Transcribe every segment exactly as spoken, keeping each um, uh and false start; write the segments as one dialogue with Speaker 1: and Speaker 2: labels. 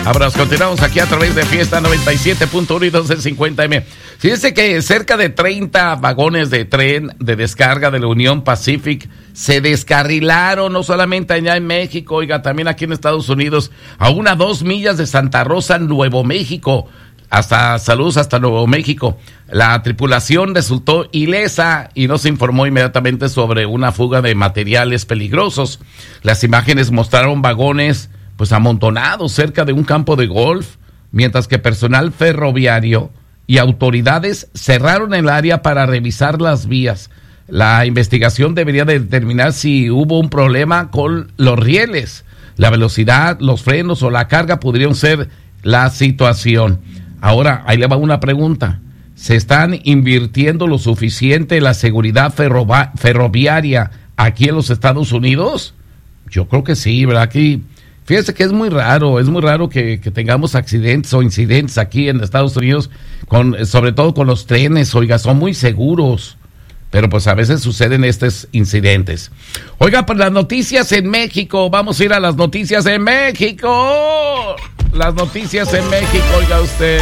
Speaker 1: Ahora continuamos aquí a través de Fiesta noventa y siete punto uno y doce cincuenta eme. Fíjense que cerca de treinta vagones de tren de descarga de la Union Pacific se descarrilaron, no solamente allá en México, oiga, también aquí en Estados Unidos, a una dos millas de Santa Rosa, Nuevo México. Hasta saludos hasta Nuevo México. La tripulación resultó ilesa y no se informó inmediatamente sobre una fuga de materiales peligrosos. Las imágenes mostraron vagones pues amontonados cerca de un campo de golf, mientras que personal ferroviario y autoridades cerraron el área para revisar las vías. La investigación debería de determinar si hubo un problema con los rieles, la velocidad, los frenos o la carga podrían ser la situación. Ahora, ahí le va una pregunta. ¿Se están invirtiendo lo suficiente en la seguridad ferroba- ferroviaria aquí en los Estados Unidos? Yo creo que sí, ¿verdad? Aquí, fíjese que es muy raro, es muy raro que, que tengamos accidentes o incidentes aquí en Estados Unidos, con, sobre todo con los trenes, oiga, son muy seguros, pero pues a veces suceden estos incidentes. Oiga, pues las noticias en México, vamos a ir a las noticias en México. Las noticias en México, oiga usted.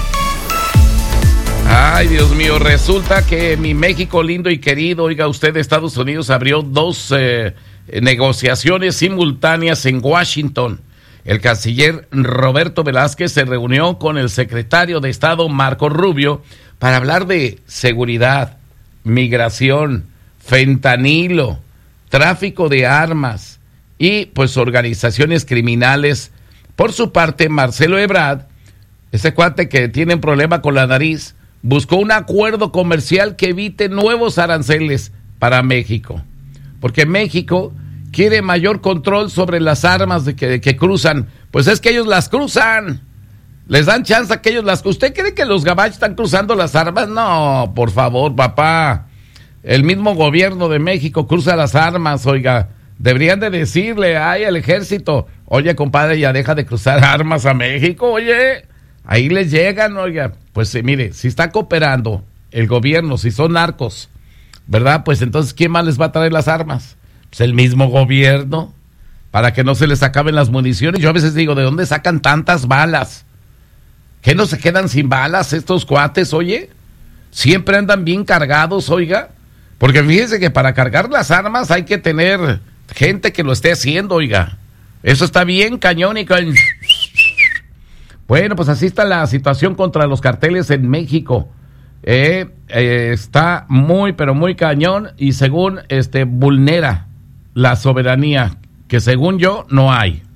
Speaker 1: Ay, Dios mío, resulta que mi México lindo y querido, oiga usted, Estados Unidos abrió dos eh, negociaciones simultáneas en Washington. El canciller Roberto Velázquez se reunió con el secretario de Estado Marco Rubio para hablar de seguridad, migración, fentanilo, tráfico de armas y pues organizaciones criminales. Por su parte, Marcelo Ebrard, ese cuate que tiene un problema con la nariz, buscó un acuerdo comercial que evite nuevos aranceles para México. Porque México quiere mayor control sobre las armas de que, que cruzan. Pues es que ellos las cruzan. Les dan chance a que ellos las... ¿Usted cree que los gabachos están cruzando las armas? No, por favor, papá. El mismo gobierno de México cruza las armas, oiga. Deberían de decirle, ay, al ejército, oye, compadre, ya deja de cruzar armas a México, oye. Ahí les llegan, oiga. Pues eh, mire, si está cooperando el gobierno, si son narcos, ¿verdad? Pues entonces, ¿quién más les va a traer las armas? Pues el mismo gobierno, para que no se les acaben las municiones. Yo a veces digo, ¿de dónde sacan tantas balas? ¿Qué no se quedan sin balas estos cuates, oye? Siempre andan bien cargados, oiga. Porque fíjense que para cargar las armas hay que tener gente que lo esté haciendo, oiga. Eso está bien cañón y cañón. Bueno, pues así está la situación contra los carteles en México. Eh, eh, está muy, pero muy cañón y según este vulnera la soberanía, que según yo no hay.